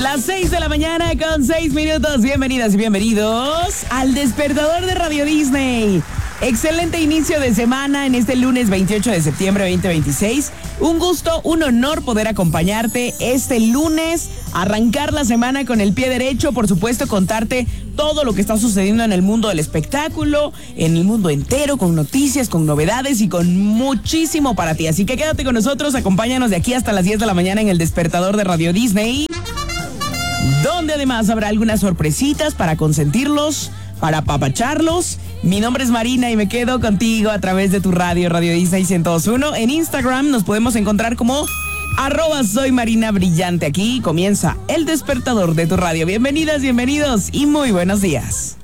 Las 6 de la mañana con 6 minutos. Bienvenidas y bienvenidos al Despertador de Radio Disney. Excelente inicio de semana en este lunes 28 de septiembre 2026. Un gusto, un honor poder acompañarte este lunes, arrancar la semana con el pie derecho, por supuesto contarte todo lo que está sucediendo en el mundo del espectáculo, en el mundo entero, con noticias, con novedades y con muchísimo para ti. Así que quédate con nosotros, acompáñanos de aquí hasta las 10 de la mañana en el Despertador de Radio Disney, donde además habrá algunas sorpresitas para consentirlos, para apapacharlos. Mi nombre es Marina y me quedo contigo a través de tu radio, Radio Disney 102.1. En Instagram nos podemos encontrar como @soymarinabrillante. Aquí comienza el Despertador de tu radio. Bienvenidas, bienvenidos y muy buenos días.